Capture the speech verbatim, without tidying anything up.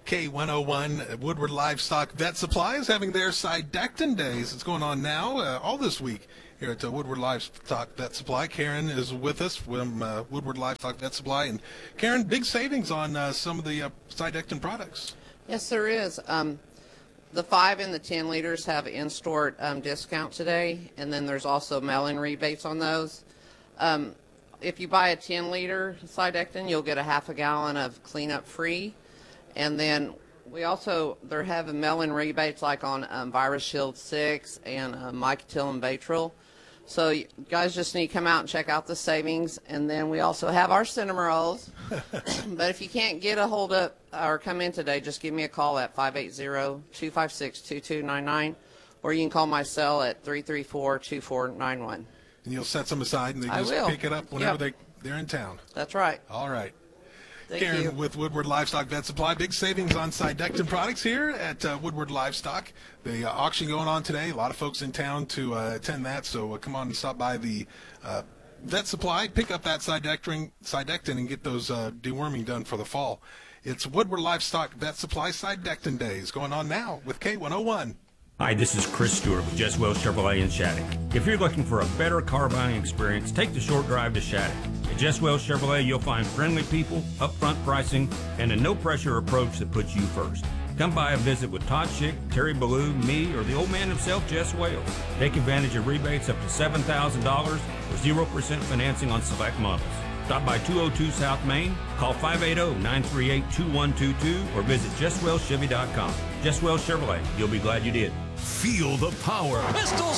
K one oh one, Woodward Livestock Vet Supply is having their Sidectin Days. It's going on now, uh, all this week here at uh, Woodward Livestock Vet Supply. Karen is with us from uh, Woodward Livestock Vet Supply. And Karen, big savings on uh, some of the uh, Sidectin products. Yes, there is. Um, the five and the ten liters have in-store um, discount today, and then there's also mail-in rebates on those. Um, if you buy a ten liter Sidectin, you'll get a half a gallon of cleanup free. And then we also, they're having mail-in rebates like on um, Virus Shield six and uh, Mycotil and Batril. So you guys just need to come out and check out the savings. And then we also have our Cinnamorols. But if you can't get a hold of or come in today, just give me a call at five eight zero, two five six, two two nine nine, or you can call my cell at three three four, two four nine one. And you'll set some aside and they I just will. pick it up whenever Yep. they, they're in town. That's right. All right. Thank Karen you. with Woodward Livestock Vet Supply. Big savings on Sidectin products here at uh, Woodward Livestock. The uh, auction going on today. A lot of folks in town to uh, attend that, so uh, come on and stop by the uh, Vet Supply. Pick up that Sidectin, Sidectin and get those uh, deworming done for the fall. It's Woodward Livestock Vet Supply Sidectin Days going on now with K one oh one. Hi, this is Chris Stewart with Jess Wells Chevrolet in Shattuck. If you're looking for a better car buying experience, take the short drive to Shattuck. At Jess Wells Chevrolet, you'll find friendly people, upfront pricing, and a no-pressure approach that puts you first. Come by a visit with Todd Schick, Terry Ballou, me, or the old man himself, Jess Wales. Take advantage of rebates up to seven thousand dollars or zero percent financing on select models. Stop by two oh two South Main, call five eight zero, nine three eight, two one two two, or visit jess wells chevy dot com. Jess Wells Chevrolet, you'll be glad you did. Feel the power. Pistols